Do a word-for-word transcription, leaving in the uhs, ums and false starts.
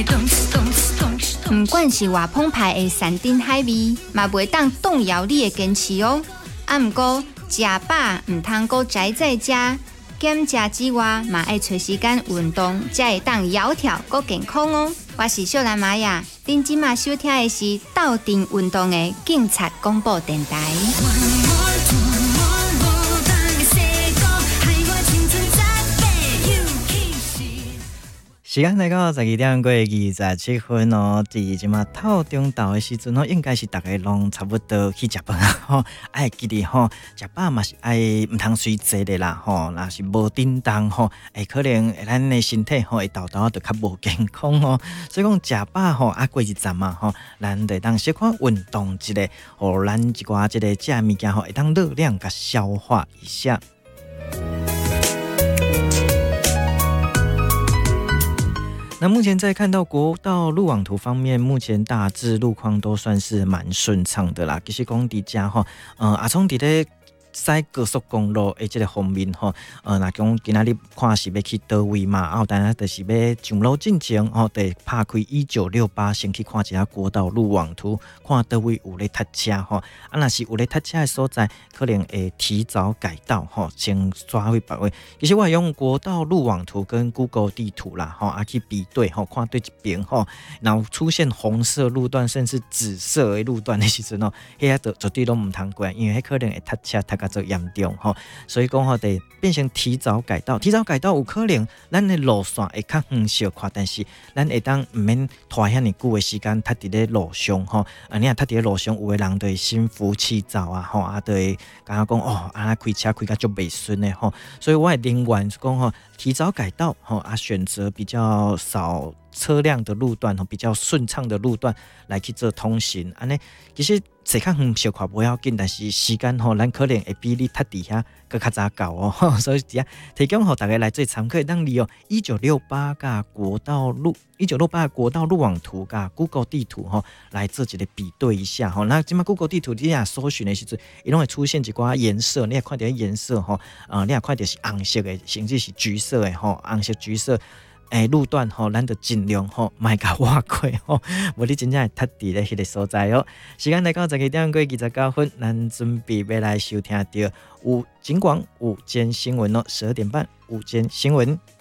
不管是偌澎湃的山珍海味，嘛袂当动摇你的坚持哦。啊，毋过食饱毋通阁宅在家，减食之外，嘛爱找时间运动，才会当窈窕阁健康哦。我是秀兰玛雅，恁即马收听的是斗阵运动的警察广播电台。 时间来到十二点过二十七分哦，伫即马透中昼的时阵吼，应该是大家拢差不多去食饭啊吼，爱记得吼，食饱嘛是爱毋通随坐的啦吼，若是无叮当吼，会可能咱的身体吼会豆豆就较无健康哦。所以讲食饱吼，啊过日站嘛吼，咱得当小可运动一下，互咱一寡即个食物件吼会当热量甲消化一下。那目前在看到国道路网图方面，目前大致路况都算是蛮顺畅的啦。其实讲伫遮吼，呃，阿聪伫咧驶高速公路的这个方面吼，呃，若讲今仔日看是要去倒位嘛，啊，有当然就是要上路进前吼，得拍开一九六八，先去看一下国道路网图，看倒位有咧塞车吼。啊，若是有咧塞车的所在，可能会提早改道吼，先抓回别位。其实我用国道路网图跟 Google 地图啦，吼，啊去比对吼，看对一边吼，然后出现红色路段甚至紫色的路段的时阵吼，迄下就绝对拢唔通过，因为迄可能会塞车塞较做严重吼，所以讲吼得变成提早改道，提早改道有可能咱的路线会较远小看，但是咱会当唔免拖遐尼久的时间，踏伫咧路上吼，啊，你若踏伫咧路上，有的人就会心浮气躁啊，吼，啊，就会感觉讲哦，啊，开车开甲足袂顺的吼，所以我的宁愿讲吼，提早改道吼，啊，选择比较少车辆的路段吼，比较顺畅的路段来去做通行，安尼其实坐较远小看不要紧，但是时间吼，咱可能会比你踏伫遐更较早到哦，所以只提供互大家来做参考，当利用一九六八甲国道路一九六八国道路网图甲 Google 地图吼来做一个比对一下吼。那即马 Google 地图你若搜寻的时阵，伊拢会出现一寡颜色，你也看到颜色吼，呃，你也看到是红色的，甚至是橘色的吼，红色、橘色。诶，路段吼，咱就尽量吼，莫甲挖过吼，无你真正会踏伫咧迄个所在哦。时间来到十二点过二十九分，咱准备要来收听到有警广午间新闻哦，十二点半午间新闻。